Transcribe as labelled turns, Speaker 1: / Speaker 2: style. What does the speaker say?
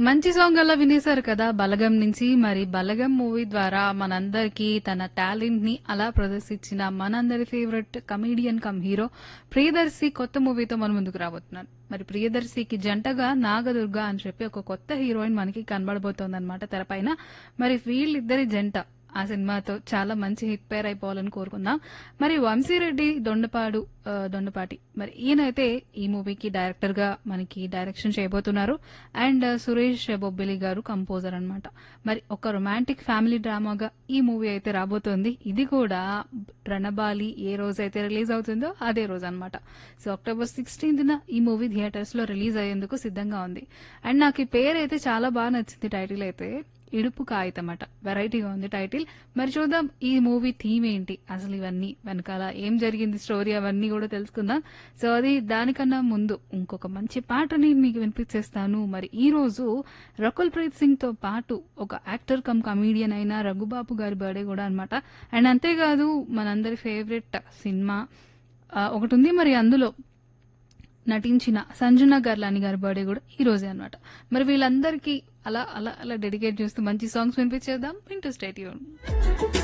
Speaker 1: మంచి సాంగ్ అలా వినేశారు కదా! 'బలగం' నుంచి. మరి 'బలగం' మూవీ ద్వారా మనందరికీ తన టాలెంట్‌ని అలా ప్రదర్శించిన మనందరి favourite comedian come hero 'Priyadarshi' కొత్త మూవీతో మన ముందుకు రాబోతున్నారు. మరి 'ప్రియదర్శికి' జంటగా 'నాగదుర్గ' అని చెప్పి ఒక కొత్త హీరోయిన్ మనకి కనబడబోతోందన్నమాట తెరపైన. మరి వీళ్ళిద్దరి జంట ఆ సినిమాతో చాలా మంచి హిట్ పేర్ అయిపోవాలని కోరుకుందాం. మరి వంశీరెడ్డి దొండపాటి మరి ఈయనైతే ఈ మూవీకి డైరెక్టర్ గా మనకి డైరెక్షన్ చేయబోతున్నారు. అండ్ సురేష్ బొబ్బిలి గారు కంపోజర్ అన్నమాట. మరి ఒక రొమాంటిక్ ఫ్యామిలీ డ్రామాగా ఈ మూవీ అయితే రాబోతోంది. ఇది కూడా రణబాలి ఏ రోజైతే రిలీజ్ అవుతుందో అదే రోజు అన్నమాట. సో అక్టోబర్ 16న ఈ మూవీ థియేటర్స్ లో రిలీజ్ అయ్యేందుకు సిద్ధంగా ఉంది. అండ్ నాకు ఈ పేరు అయితే చాలా బాగా నచ్చింది. టైటిల్ అయితే ఇడుపు కాగితం అట. వెరైటీగా ఉంది టైటిల్. మరి చూద్దాం ఈ మూవీ థీమ్ ఏంటి, అసలు ఇవన్నీ వెనకాల ఏం జరిగింది స్టోరీ అవన్నీ కూడా తెలుసుకుందాం. సో అది దానికన్నా ముందు ఇంకొక మంచి పాటని మీకు వినిపించేస్తాను. మరి ఈ రోజు రకుల్ ప్రీత్ సింగ్ తో పాటు ఒక యాక్టర్ కమ్ కమీడియన్ అయిన రఘుబాబు గారి బర్త్డే కూడా అన్నమాట. అండ్ అంతేకాదు మనందరి ఫేవరెట్ సినిమా ఒకటి ఉంది. మరి అందులో నటించిన సంజన గర్లాని గారి బర్త్డే కూడా ఈ రోజే అన్నమాట. మరి వీళ్ళందరికీ అలా అలా అలా డెడికేట్ చేస్తూ మంచి సాంగ్స్ వినిపించేద్దాం. వింటూ స్టే ట్యూన్.